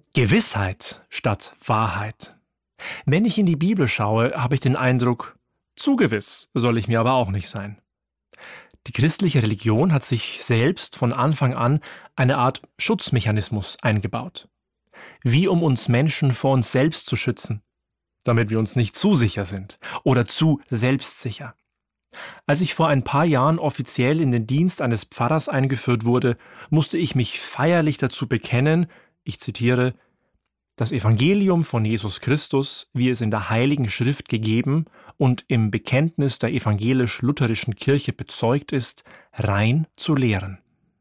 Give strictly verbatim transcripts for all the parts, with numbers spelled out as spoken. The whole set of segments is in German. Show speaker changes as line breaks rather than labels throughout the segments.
Gewissheit statt Wahrheit. Wenn ich in die Bibel schaue, habe ich den Eindruck, zu gewiss soll ich mir aber auch nicht sein. Die christliche Religion hat sich selbst von Anfang an eine Art Schutzmechanismus eingebaut. Wie um uns Menschen vor uns selbst zu schützen, damit wir uns nicht zu sicher sind oder zu selbstsicher. Als ich vor ein paar Jahren offiziell in den Dienst eines Pfarrers eingeführt wurde, musste ich mich feierlich dazu bekennen, ich zitiere, das Evangelium von Jesus Christus, wie es in der Heiligen Schrift gegeben und im Bekenntnis der evangelisch-lutherischen Kirche bezeugt ist, rein zu lehren.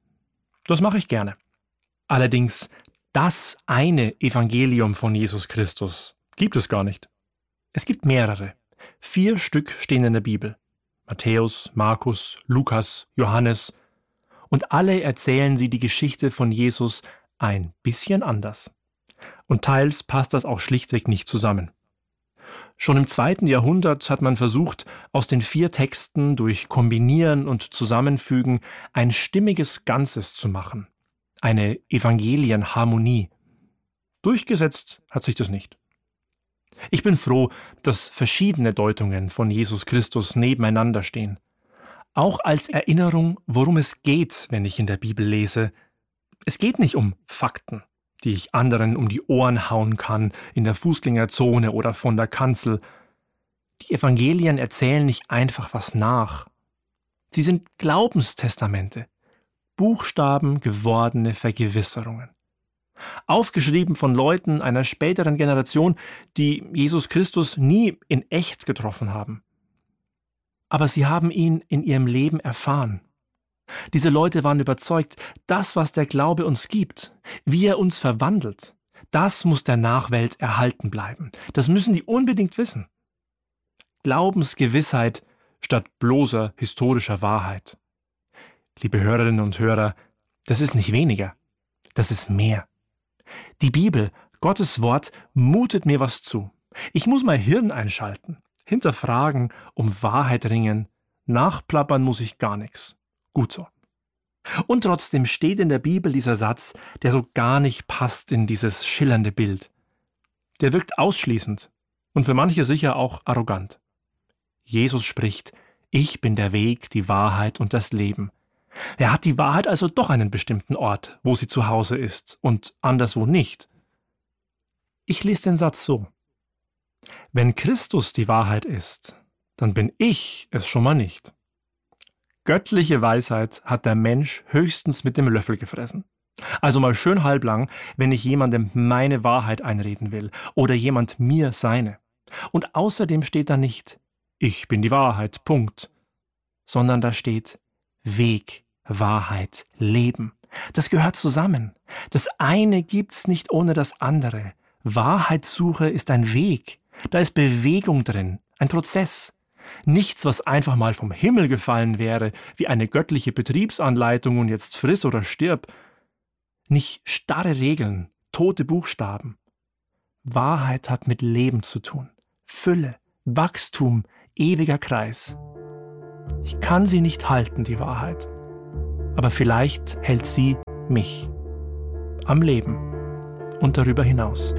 Das mache ich gerne. Allerdings, das eine Evangelium von Jesus Christus gibt es gar nicht. Es gibt mehrere. Vier Stück stehen in der Bibel. Matthäus, Markus, Lukas, Johannes. Und alle erzählen sie die Geschichte von Jesus ein bisschen anders. Und teils passt das auch schlichtweg nicht zusammen. Schon im zweiten Jahrhundert hat man versucht, aus den vier Texten durch Kombinieren und Zusammenfügen ein stimmiges Ganzes zu machen. Eine Evangelienharmonie. Durchgesetzt hat sich das nicht. Ich bin froh, dass verschiedene Deutungen von Jesus Christus nebeneinander stehen. Auch als Erinnerung, worum es geht, wenn ich in der Bibel lese. Es geht nicht um Fakten, die ich anderen um die Ohren hauen kann, in der Fußgängerzone oder von der Kanzel. Die Evangelien erzählen nicht einfach was nach. Sie sind Glaubenstestamente, Buchstaben gewordene Vergewisserungen. Aufgeschrieben von Leuten einer späteren Generation, die Jesus Christus nie in echt getroffen haben. Aber sie haben ihn in ihrem Leben erfahren. Diese Leute waren überzeugt, das, was der Glaube uns gibt, wie er uns verwandelt, das muss der Nachwelt erhalten bleiben. Das müssen die unbedingt wissen. Glaubensgewissheit statt bloßer historischer Wahrheit. Liebe Hörerinnen und Hörer, das ist nicht weniger, das ist mehr. Die Bibel, Gottes Wort, mutet mir was zu. Ich muss mein Hirn einschalten, hinterfragen, um Wahrheit ringen, nachplappern muss ich gar nichts. Gut so. Und trotzdem steht in der Bibel dieser Satz, der so gar nicht passt in dieses schillernde Bild. Der wirkt ausschließend und für manche sicher auch arrogant. Jesus spricht, ich bin der Weg, die Wahrheit und das Leben. Er hat die Wahrheit also doch einen bestimmten Ort, wo sie zu Hause ist und anderswo nicht. Ich lese den Satz so. Wenn Christus die Wahrheit ist, dann bin ich es schon mal nicht. Göttliche Weisheit hat der Mensch höchstens mit dem Löffel gefressen. Also mal schön halblang, wenn ich jemandem meine Wahrheit einreden will oder jemand mir seine. Und außerdem steht da nicht, ich bin die Wahrheit, Punkt, sondern da steht Weg, Wahrheit, Leben. Das gehört zusammen. Das eine gibt's nicht ohne das andere. Wahrheitssuche ist ein Weg. Da ist Bewegung drin, ein Prozess. Nichts, was einfach mal vom Himmel gefallen wäre, wie eine göttliche Betriebsanleitung und jetzt friss oder stirb. Nicht starre Regeln, tote Buchstaben. Wahrheit hat mit Leben zu tun. Fülle, Wachstum, ewiger Kreis. Ich kann sie nicht halten, die Wahrheit. Aber vielleicht hält sie mich am Leben und darüber hinaus.